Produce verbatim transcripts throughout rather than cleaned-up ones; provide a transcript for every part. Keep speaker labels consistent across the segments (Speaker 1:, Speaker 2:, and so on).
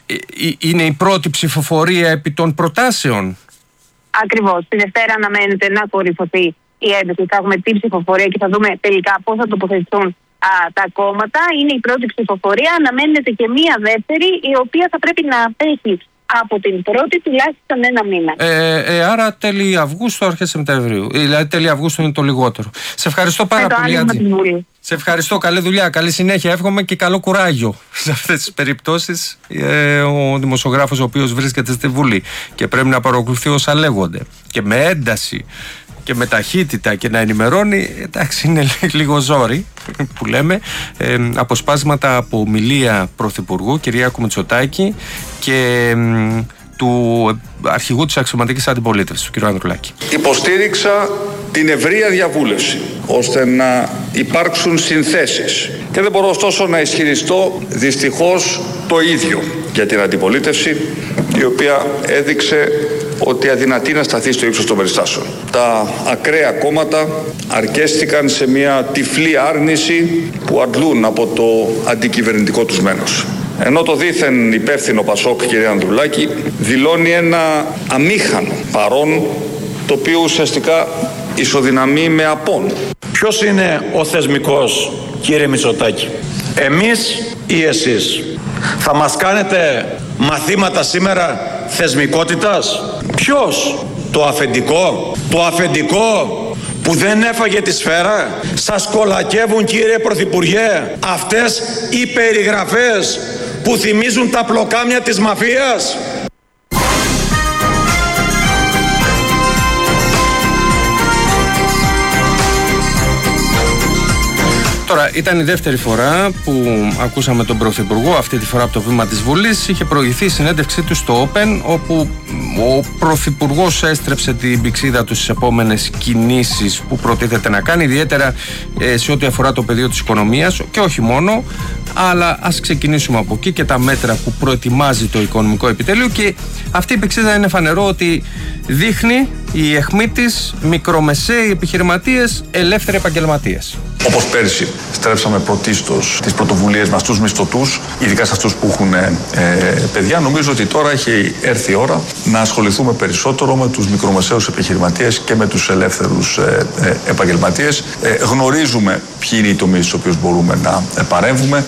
Speaker 1: είναι η πρώτη ψηφοφορία επί των προτάσεων.
Speaker 2: Ακριβώς. Τη Δευτέρα αναμένεται να κορυφωθεί η ένταση. Θα έχουμε την ψηφοφορία και θα δούμε τελικά πώς θα τοποθετηθούν α, τα κόμματα. Είναι η πρώτη ψηφοφορία. Αναμένεται και μία δεύτερη, η οποία θα πρέπει να απέχει από την πρώτη τουλάχιστον ένα μήνα.
Speaker 1: Ε, ε, άρα τέλη Αυγούστου, αρχές Σεπτεμβρίου. Δηλαδή τέλη Αυγούστου είναι το λιγότερο. Σε ευχαριστώ πάρα πολύ, Άτζη. Σε ευχαριστώ. Καλή δουλειά, καλή συνέχεια. Εύχομαι και καλό κουράγιο σε αυτές τις περιπτώσεις. Ε, ο δημοσιογράφος ο οποίος βρίσκεται στη Βουλή και πρέπει να παρακολουθεί όσα λέγονται και με ένταση και με ταχύτητα και να ενημερώνει, εντάξει, είναι λίγο ζόρι που λέμε. Ε, αποσπάσματα από ομιλία Πρωθυπουργού Κυριάκου Μητσοτάκη και ε, του αρχηγού της αξιωματικής αντιπολίτευσης, του κ. Ανδρουλάκη.
Speaker 3: Υποστήριξα την ευρεία διαβούλευση ώστε να υπάρξουν συνθέσεις και δεν μπορώ ωστόσο να ισχυριστώ δυστυχώς το ίδιο για την αντιπολίτευση, η οποία έδειξε ότι αδυνατεί να σταθεί στο ύψος των περιστάσεων. Τα ακραία κόμματα αρκέστηκαν σε μια τυφλή άρνηση που αντλούν από το αντικυβερνητικό τους μένος. Ενώ το δήθεν υπεύθυνο Πασόκ, κ. Ανδρουλάκη, δηλώνει ένα αμήχανο παρόν, το οποίο ουσιαστικά ισοδυναμεί με απόν.
Speaker 4: Ποιος είναι ο θεσμικός, κύριε Μητσοτάκη? Εμείς ή εσείς? Θα μας κάνετε μαθήματα σήμερα θεσμικότητας? Ποιος? Το αφεντικό? Το αφεντικό που δεν έφαγε τη σφαίρα? Σας κολακεύουν, κύριε Πρωθυπουργέ, αυτές οι περιγραφές που θυμίζουν τα πλοκάμια της μαφίας?
Speaker 1: Τώρα, ήταν η δεύτερη φορά που ακούσαμε τον Πρωθυπουργό, αυτή τη φορά από το βήμα της Βουλής. Είχε προηγηθεί η συνέντευξή του στο Open, όπου ο Πρωθυπουργός έστρεψε την πηξίδα του στις επόμενες κινήσεις που προτίθεται να κάνει, ιδιαίτερα ε, σε ό,τι αφορά το πεδίο της οικονομίας και όχι μόνο. Αλλά ας ξεκινήσουμε από εκεί και τα μέτρα που προετοιμάζει το οικονομικό επιτέλειο. Και αυτή η πηξίδα είναι φανερό ότι δείχνει η αιχμή της μικρομεσαίοι επιχειρηματίες, ελεύθεροι επαγγελματίες.
Speaker 3: Όπως πέρσι στρέψαμε πρωτίστως τις πρωτοβουλίες μας στους μισθωτούς, ειδικά σε αυτούς που έχουν ε, παιδιά, νομίζω ότι τώρα έχει έρθει η ώρα να ασχοληθούμε περισσότερο με τους μικρομεσαίους επιχειρηματίες και με τους ελεύθερους ε, ε, επαγγελματίες. Ε, γνωρίζουμε ποιοι είναι οι τομείς στους οποίους μπορούμε να ε, παρέμβουμε.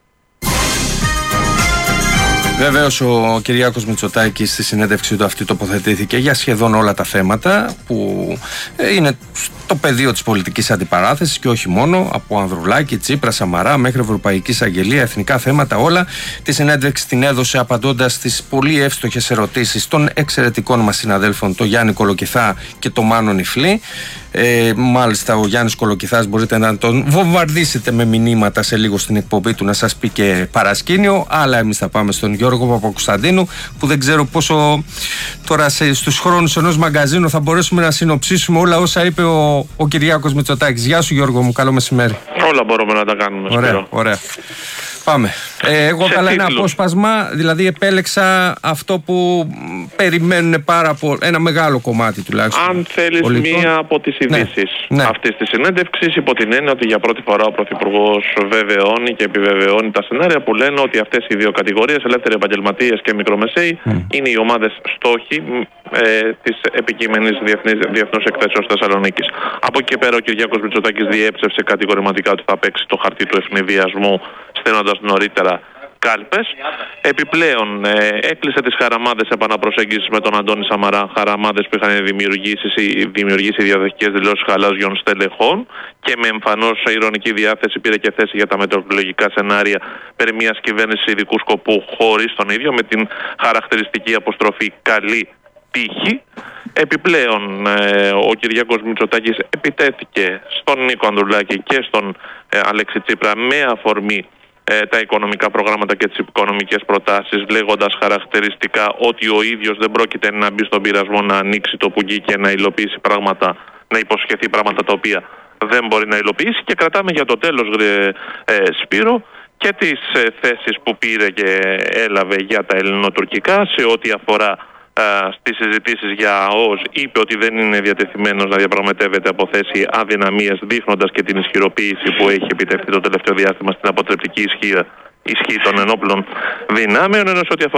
Speaker 1: Βεβαίως ο Κυριάκος Μητσοτάκης στη συνέντευξη του αυτή τοποθετήθηκε για σχεδόν όλα τα θέματα που είναι το πεδίο της πολιτικής αντιπαράθεσης και όχι μόνο, από Ανδρουλάκη, Τσίπρα, Σαμαρά μέχρι Ευρωπαϊκή Εισαγγελία, εθνικά θέματα, όλα. Τη συνέντευξη την έδωσε απαντώντας στις πολύ εύστοχες ερωτήσεις των εξαιρετικών μας συναδέλφων, τον Γιάννη Κολοκυθά και τον Μάνο Νιφλή. Ε, μάλιστα ο Γιάννης Κολοκυθάς μπορείτε να τον βομβαρδίσετε με μηνύματα σε λίγο στην εκπομπή του να σας πει και παρασκήνιο, αλλά εμείς θα πάμε στον Γιώργο Παπακοσταντίνου, που δεν ξέρω πόσο τώρα σε, στους χρόνους ενός μαγκαζίνου θα μπορέσουμε να συνοψίσουμε όλα όσα είπε ο, ο Κυριάκος Μητσοτάκης. Γεια σου Γιώργο μου, καλό μεσημέρι.
Speaker 5: Όλα μπορούμε να τα κάνουμε.
Speaker 1: Ωραία,
Speaker 5: Σπύρο.
Speaker 1: ωραία. Πάμε. Ε, εγώ έκανα ένα απόσπασμα, δηλαδή επέλεξα αυτό που περιμένουν πάρα πολύ, ένα μεγάλο κομμάτι τουλάχιστον.
Speaker 5: Αν θέλεις μία από τις ειδήσεις
Speaker 1: ναι, ναι.
Speaker 5: αυτής της συνέντευξης, υπό την έννοια ότι για πρώτη φορά ο Πρωθυπουργός βεβαιώνει και επιβεβαιώνει τα σενάρια που λένε ότι αυτές οι δύο κατηγορίες, ελεύθεροι επαγγελματίες και μικρομεσαίοι, mm. είναι οι ομάδες στόχοι ε, της επικείμενης διεθνούς εκθέσεως Θεσσαλονίκης. Από εκεί και πέρα ο Κυριάκος Μητσοτάκης διέψευσε κατηγορηματικά ότι θα παίξει το χαρτί του ευνηδιασμού, στέλνοντας νωρίτερα κάλπες. Επιπλέον ε, έκλεισε τις χαραμάδες επαναπροσέγγισης με τον Αντώνη Σαμαρά, χαραμάδες που είχαν δημιουργήσει, δημιουργήσει διαδοχικές δηλώσεις χαλάζιων στελεχών, και με εμφανώς ειρωνική διάθεση πήρε και θέση για τα μετεωρολογικά σενάρια περί μιας κυβέρνησης ειδικού σκοπού χωρίς τον ίδιο, με την χαρακτηριστική αποστροφή καλή τύχη. Επιπλέον ε, ο Κυριάκος Μητσοτάκης επιτέθηκε στον Νίκο Ανδρουλάκη και στον ε, Αλέξη Τσίπρα με αφορμή ε, τα οικονομικά προγράμματα και τις οικονομικές προτάσεις, λέγοντας χαρακτηριστικά ότι ο ίδιος δεν πρόκειται να μπει στον πειρασμό να ανοίξει το πουγγί και να υλοποιήσει πράγματα, να υποσχεθεί πράγματα τα οποία δεν μπορεί να υλοποιήσει. Και κρατάμε για το τέλος, ε, ε, Σπύρο, και τις ε, θέσεις που πήρε και έλαβε για τα ελληνοτουρκικά σε ό,τι αφορά στις συζητήσεις για ΟΣ. Είπε ότι δεν είναι διατεθειμένος να διαπραγματεύεται από θέση αδυναμίας, δείχνοντας και την ισχυροποίηση που έχει επιτευχθεί το τελευταίο διάστημα στην αποτρεπτική ισχύ, ισχύ των ενόπλων δυνάμεων. Ενώ σε ό,τι αφορά